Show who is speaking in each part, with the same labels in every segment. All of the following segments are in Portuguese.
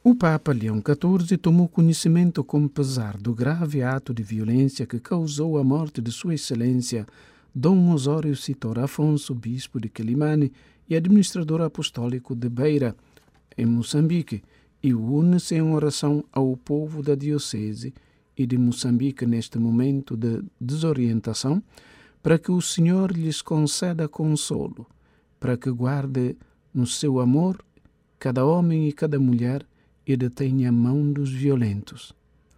Speaker 1: O Papa Leão XIV tomou conhecimento com pesar do grave ato de violência que causou a morte de Sua Excelência Dom Osório Citor Afonso, bispo de Quelimane e administrador apostólico de Beira, em Moçambique, e une-se em oração ao povo da diocese e de Moçambique neste momento de desorientação, para que o Senhor lhes conceda consolo, para que guarde no seu amor cada homem e cada mulher e detenha a mão dos violentos.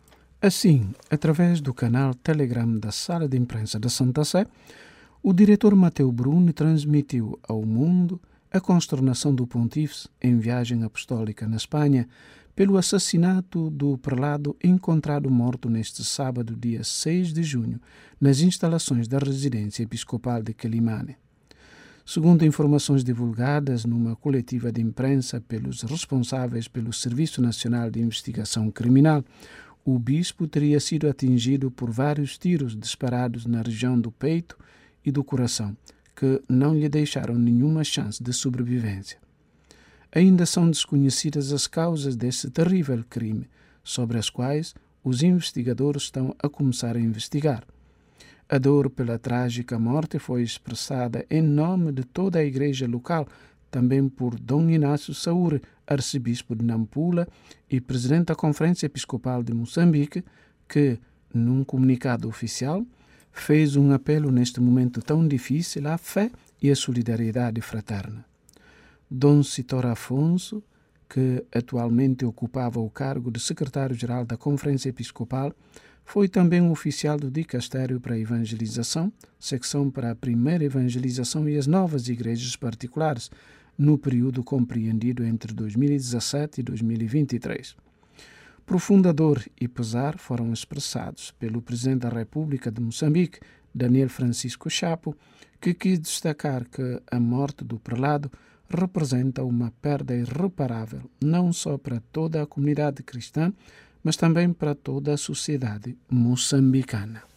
Speaker 1: Assim, através do canal Telegram da Sala de Imprensa da Santa Sé, o diretor Mateu Bruni transmitiu ao mundo a consternação do pontífice em viagem apostólica na Espanha pelo assassinato do prelado encontrado morto neste sábado, dia 6 de junho, nas instalações da residência episcopal de Quelimane. Segundo informações divulgadas numa coletiva de imprensa pelos responsáveis pelo Serviço Nacional de Investigação Criminal, o bispo teria sido atingido por vários tiros disparados na região do peito e do coração, que não lhe deixaram nenhuma chance de sobrevivência. Ainda são desconhecidas as causas desse terrível crime, sobre as quais os investigadores estão a começar a investigar. A dor pela trágica morte foi expressada em nome de toda a igreja local, também por Dom Inácio Saúre, arcebispo de Nampula e presidente da Conferência Episcopal de Moçambique, que, num comunicado oficial, fez um apelo neste momento tão difícil à fé e à solidariedade fraterna. Dom Citor Afonso, que atualmente ocupava o cargo de secretário-geral da Conferência Episcopal, foi também oficial do Dicastério para a Evangelização, secção para a primeira evangelização e as novas igrejas particulares, no período compreendido entre 2017 e 2023. Profunda dor e pesar foram expressados pelo Presidente da República de Moçambique, Daniel Francisco Chapo, que quis destacar que a morte do prelado representa uma perda irreparável, não só para toda a comunidade cristã, mas também para toda a sociedade moçambicana.